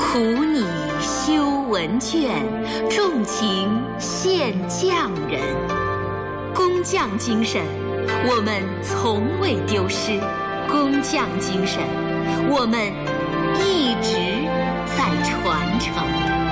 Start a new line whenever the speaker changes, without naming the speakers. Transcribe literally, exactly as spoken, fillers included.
苦拟修文卷，重情献匠人。工匠精神，我们从未丢失；工匠精神，我们一直在传承。